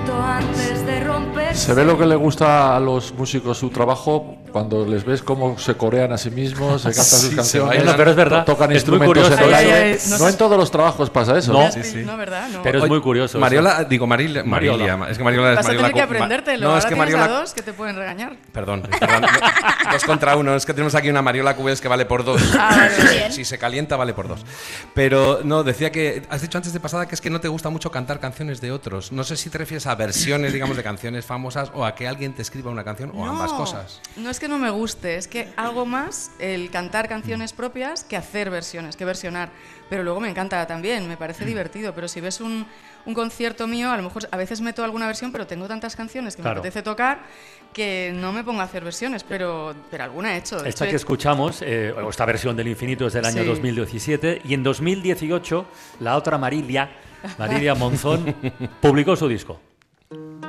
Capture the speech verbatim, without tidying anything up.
Antes de romper. Se ve lo que le gusta a los músicos su trabajo cuando les ves cómo se corean a sí mismos, se cantan Sí, sus canciones, no, pero es verdad. to- tocan Es muy instrumentos curioso. en el Ay, aire. ay, ay, No, no en todos los trabajos pasa eso. No. Sí, sí. No, ¿verdad? No. Pero es Oye, muy curioso. Mariola, eso. digo, Maril, Mariola. Marilia, es que Mariola es Vas a Mariola. tener que Co- Ma- aprendértelo. No, Ahora es que tienes Mariola. a dos que te pueden regañar. Perdón, perdón. Dos contra uno. Es que tenemos aquí una Mariola Cubes que vale por dos. Ah, vale, bien. Si se calienta, vale por dos. Pero no, decía que. Has dicho antes de pasada que es que no te gusta mucho cantar canciones de otros. No sé si te refieres a versiones, digamos, de canciones famosas o a que alguien te escriba una canción o No, ambas cosas. No es que no me guste, es que hago más el cantar canciones propias que hacer versiones, que versionar. Pero luego me encanta también, me parece divertido. Pero si ves un, un concierto mío, a lo mejor a veces meto alguna versión, pero tengo tantas canciones que Claro. me apetece tocar que no me pongo a hacer versiones, pero, pero alguna he hecho. De Esta hecho, que escuchamos, eh, esta versión del Infinito es del año Sí. dos mil diecisiete y en dos mil dieciocho la otra Marilia, Marilia Monzón, publicó su disco.